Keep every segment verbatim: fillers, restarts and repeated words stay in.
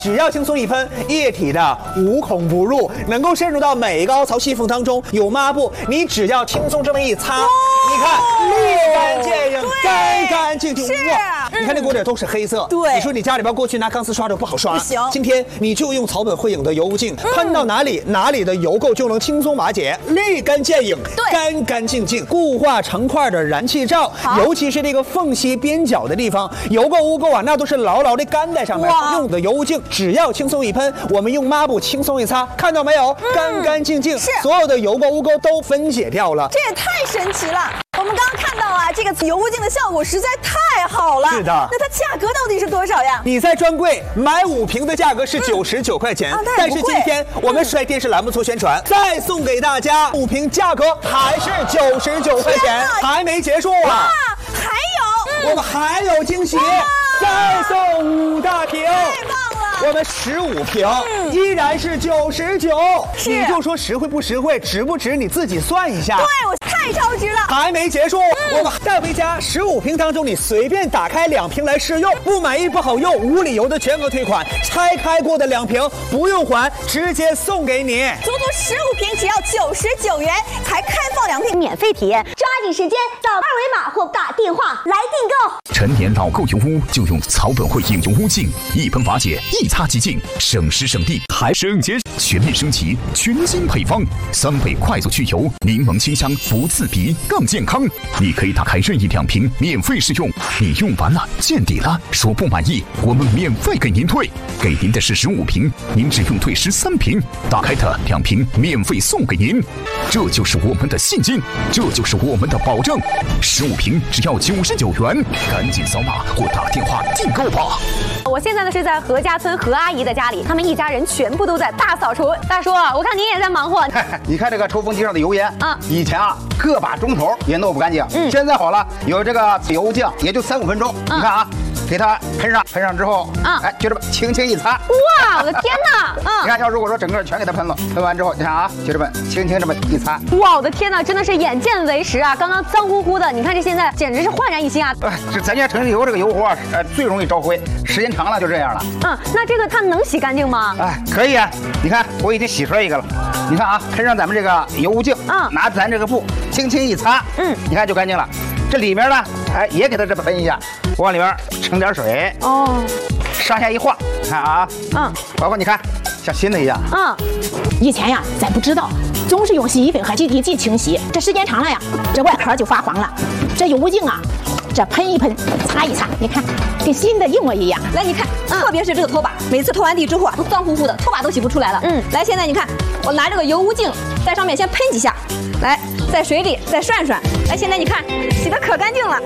只要轻松一喷，液体的无孔不入，能够渗入到每一个凹槽细缝当中。有抹布，你只要轻松这么一擦，哦、你看立竿见影，干干净净。哇！嗯、你看这锅底都是黑色。对，你说你家里边过去拿钢丝刷都不好刷，不行。今天你就用草本汇影的油污净，嗯、喷到哪里，哪里的油垢就能轻松瓦解，立竿见影，干干净净，固化成块的燃气罩，尤其是这个缝隙边角的地方，油垢污垢啊，那都是牢牢的干在上面。用的油污净。只要轻松一喷，我们用抹布轻松一擦，看到没有？嗯、干干净净，是所有的油垢污垢都分解掉了。 这也太神奇了！我们刚刚看到啊，这个油污净的效果实在太好了。 是的， 那它价格到底是多少呀？ 你在专柜买五瓶的价格是九十九块钱，嗯啊、但是今天我们是在电视栏目做宣传，嗯、再送给大家五瓶价格还是九十九块钱，还没结束啊！ 还有， 嗯、我们还有惊喜，再送五大瓶。 太棒了！ 我们十五瓶，嗯、依然是九十九，你就说实惠不实惠，值不值？你自己算一下。 对，我太超值了。 还没结束，嗯、我们带回家十五瓶当中，你随便打开两瓶来试用，不满意不好用，无理由的全额退款。拆开过的两瓶不用还，直接送给你。 足足十五瓶，只要九十九元，才开放两瓶免费体验。抓紧时间扫二维码或打电话来订购。 陈年老垢油污就用草本汇影油污净，一喷瓦解，一擦即净，省时省力还省钱，全面升级，全新配方，三倍快速去油，柠檬清香，不刺鼻，更健康。你可以打开任意两瓶免费试用，你用完了见底了，说不满意，我们免费给您退，给您的是十五瓶，您只用退十三瓶，打开的两瓶免费送给您，这就是我们的信心，这就是我们的保证。十五瓶只要九十九元，赶紧扫码或打电话订购吧。 我现在呢是在何家村何阿姨的家里，他们一家人全部都在大扫除。大叔，我看您也在忙活。 你看这个抽风机上的油烟啊，以前啊个把钟头也弄不干净，嗯，现在好了，有这个油污净，也就三五分钟。嗯、你看啊，给它喷上，喷上之后，啊，哎，就这么轻轻一擦。 哇，我的天哪！嗯， 你看，要如果说整个全给它喷了，喷完之后，你看啊，就这么轻轻这么一擦。 哇，我的天哪，真的是眼见为实啊！刚刚脏乎乎的，你看这现在简直是焕然一新啊！ 哎，这咱家城市油这个油活啊，呃，最容易招灰，时间长了就这样了。 嗯，那这个它能洗干净吗？ 哎，可以啊。你看，我已经洗出来一个了。你看啊，喷上咱们这个油污净，嗯，拿咱这个布轻轻一擦，嗯，你看就干净了。这里面呢，哎，也给它这么喷一下，我往里面盛点水，哦，上下一晃，看啊，嗯，包括你看，像新的一样， 嗯，以前呀，咱不知道，总是用洗衣粉和洗涤剂清洗，这时间长了呀，这外壳就发黄了。这油污净啊，这喷一喷，擦一擦，你看，跟新的一模一样。 来，你看，嗯、特别是这个拖把，每次拖完地之后啊，都脏乎乎的，拖把都洗不出来了。嗯，来，现在你看，我拿这个油污净在上面先喷几下，来，在水里再涮涮。来，现在你看，洗得可干净了。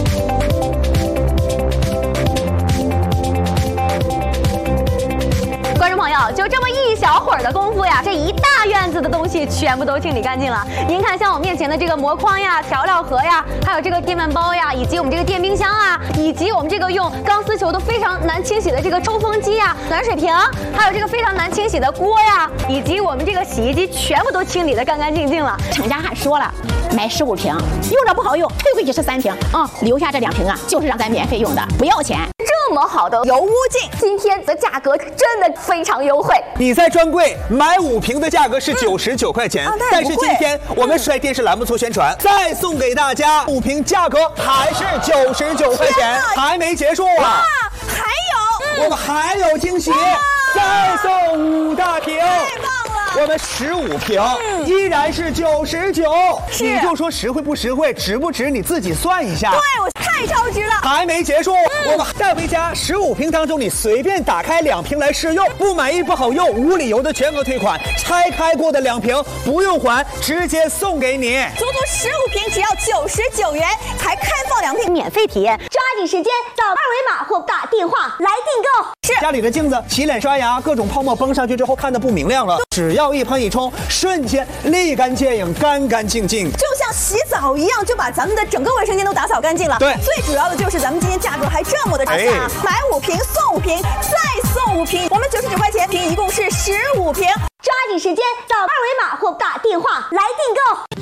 观众朋友，就这么一小会儿的功夫呀，这一大院子的东西全部都清理干净了。您看，像我面前的这个膜框呀、调料盒呀，还有这个电饭煲呀，以及我们这个电冰箱啊，以及我们这个用钢丝球都非常难清洗的这个抽风机呀、暖水瓶，还有这个非常难清洗的锅呀，以及我们这个洗衣机，全部都清理得干干净净了。 厂家还说了，买十五瓶，用着不好用，退回去十三瓶啊，留下这两瓶啊，就是让咱免费用的，不要钱。 这么好的油污净，今天的价格真的非常优惠。 你在专柜买五瓶的价格是九十九块钱，嗯啊、但是今天我们是在电视栏目做宣传，嗯、再送给大家五瓶价格还是九十九块钱，还没结束啊！ 还有， 嗯、我们还有惊喜，再送五大瓶。太棒了！我们十五瓶，嗯、依然是九十九，你就说实惠不实惠，值不值？你自己算一下。 对，我太超值了。 还没结束，嗯、我们带回家十五瓶当中，你随便打开两瓶来试用，不满意不好用，无理由的全额退款。拆开过的两瓶不用还，直接送给你。 足足十五瓶，只要九十九元，才开放两瓶免费体验。 抓紧时间扫二维码或打电话来订购。 是家里的镜子洗脸刷牙，各种泡沫崩上去之后看得不明亮了，只要一喷一冲，瞬间立竿见影，干干净净， 就像洗澡一样，就把咱们的整个卫生间都打扫干净了。 对， 最主要的就是咱们今天价格还这么的划算啊！买五瓶送五瓶，再送五瓶，我们九十九块钱瓶，一共是十五瓶。 抓紧时间扫二维码或打电话来订购。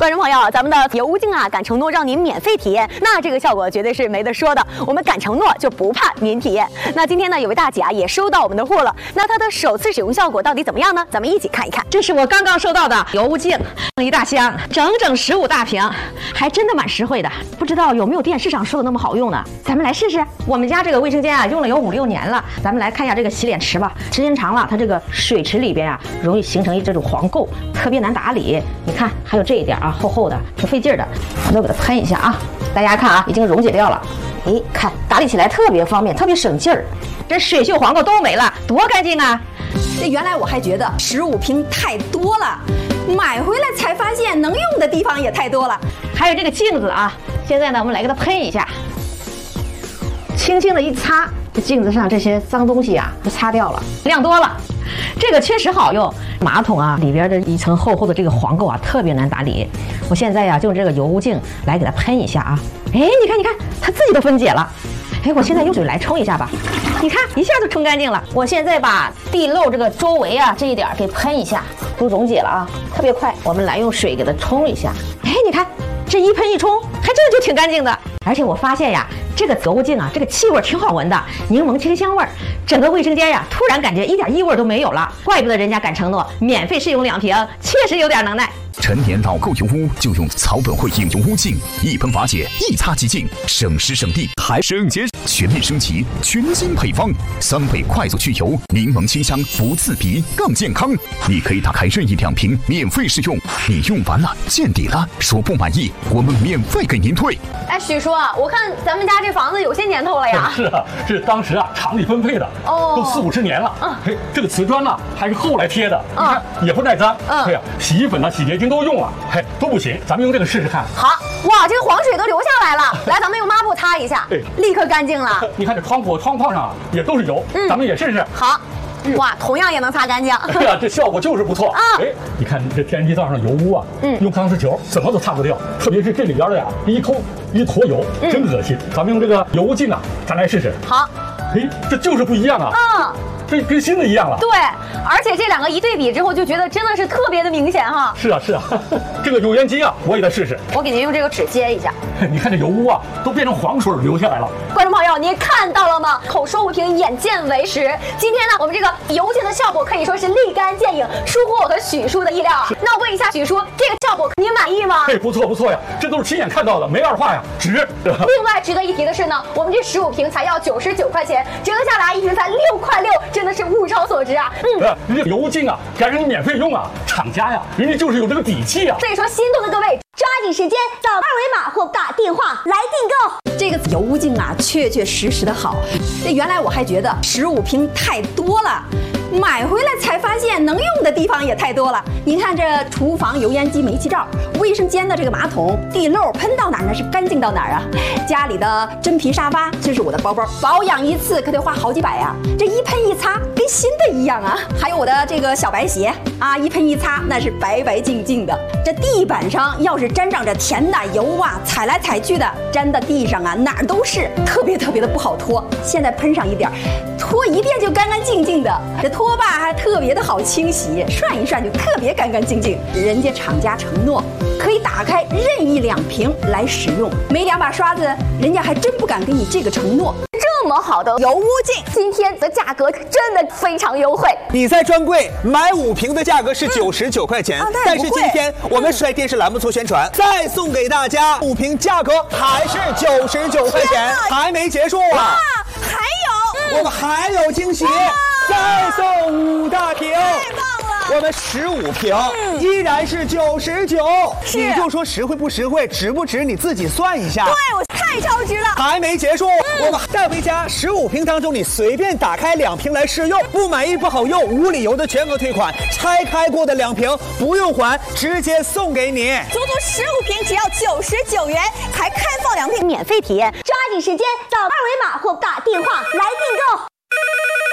观众朋友，咱们的油污净啊，敢承诺让您免费体验，那这个效果绝对是没得说的。我们敢承诺就不怕免体验。那今天呢，有位大姐啊也收到我们的货了，那她的首次使用效果到底怎么样呢？咱们一起看一看。 这是我刚刚收到的油污净，一大箱，整整十五大瓶，还真的蛮实惠的。不知道有没有电视上说的那么好用呢？咱们来试试。我们家这个卫生间啊，用了有五六年了。咱们来看一下这个洗脸池吧，时间长了，它这个水池里边啊，容易形成一这种黄垢，特别难打理。你看，还有这一点啊，厚厚的，挺费劲的。我都给它喷一下啊，大家看啊，已经溶解掉了。哎，看打理起来特别方便，特别省劲儿。这水锈黄垢都没了，多干净啊！这原来我还觉得十五瓶太多了，买回来才发现能用的地方也太多了。还有这个镜子啊，现在呢，我们来给它喷一下，轻轻的一擦，这镜子上这些脏东西啊，就擦掉了，亮多了。这个确实好用。马桶啊里边的一层厚厚的这个黄垢啊，特别难打理。我现在呀、啊，就用这个油污净来给它喷一下啊。哎，你看，你看，它自己都分解了。哎，我现在用水来冲一下吧，你看一下就冲干净了。我现在把地漏这个周围啊这一点给喷一下，都溶解了啊，特别快。我们来用水给它冲一下。哎，你看这一喷一冲，还真的就挺干净的。而且我发现呀，这个油污净啊，这个气味挺好闻的，柠檬清香味儿，整个卫生间呀，突然感觉一点异味都没有了。怪不得人家敢承诺免费试用两瓶，确实有点能耐。 陈年老垢油污就用草本汇影油污净，一喷法解，一擦即净，省时省力还省钱，全面升级，全新配方，三倍快速去油，柠檬清香不刺鼻，更健康。你可以打开任意两瓶免费试用，你用完了见底了，说不满意，我们免费给您退。 哎，许叔啊，我看咱们家这房子有些年头了呀。 是啊，是当时啊厂里分配的，哦，都四五十年了。嗯，嘿，这个瓷砖呢还是后来贴的，你看也不耐脏。嗯，对呀，洗衣粉呢、洗洁精都用了，嘿，都不行。咱们用这个试试看。 好，哇，这个黄水都流下来了。来，咱们用抹布擦一下，立刻干净了。 你看这窗户、窗框上啊也都是油，嗯，咱们也试试。 好。哇，同样也能擦干净。 对呀，这效果就是不错啊！哎，你看这天然气灶上油污啊，嗯，用钢丝球怎么都擦不掉，特别是这里边的呀，一抠一坨油，真恶心。咱们用这个油污净啊，咱来试试。 好。 哎，这就是不一样啊！嗯，这跟新的一样了。 对，而且这两个一对比之后，就觉得真的是特别的明显哈。 是啊，是啊，这个油烟机啊，我也再试试。 我给您用这个纸接一下。 你看这油污啊，都变成黄水流下来了。 观众朋友，您看到了吗？口说无凭，眼见为实。今天呢，我们这个油净的效果可以说是立竿见影，出乎我和许叔的意料。那我问一下许叔，这个效果您满意吗？ 哎，不错不错呀，这都是亲眼看到的，没二话呀，值。 另外值得一提的是呢，我们这十五瓶才要九十九块钱，折合下来一瓶才六块六，真的是物超所值啊！ 嗯，人家油污净啊，敢让你免费用啊，厂家呀，人家就是有这个底气啊。 所以说，心动的各位，抓紧时间扫二维码或打电话来订购。 这个油污净啊，确确实实的好。这原来我还觉得十五瓶太多了，买回来才发现能用的地方也太多了。你看这厨房油烟机煤气罩，卫生间的这个马桶地漏喷到哪儿那是干净到哪儿啊。家里的真皮沙发，这是我的包包，保养一次可得花好几百呀、啊。这一喷一擦跟新的一样啊。还有我的这个小白鞋啊，一喷一擦那是白白净净的。这地板上要是沾上这甜奶油啊，踩来踩去的，粘到地上啊哪儿都是，特别特别的不好拖。现在喷上一点，拖一遍就干干净净的。这拖把还特别的好清洗，涮一涮就特别干干净净。人家厂家承诺可以打开任意两瓶来使用，没两把刷子，人家还真不敢给你这个承诺。 这么好的油污净，今天的价格真的非常优惠。 你在专柜买五瓶的价格是九十九块钱，嗯啊、但是今天我们是在电视栏目做宣传，嗯、再送给大家五瓶，价格还是九十九块钱，还没结束啊！ 还有， 嗯、我们还有惊喜，再送五大瓶。 太棒了！ 我们十五瓶、嗯、依然是九十九，你就说实惠不实惠，值不值你自己算一下。 对，我太超值了。 还没结束，嗯、我们带回家十五瓶当中，你随便打开两瓶来试用，不满意不好用，无理由的全额退款。拆开过的两瓶不用还，直接送给你。 足足十五瓶只要九十九元，还开放两瓶免费体验，抓紧时间扫二维码或打电话来订购。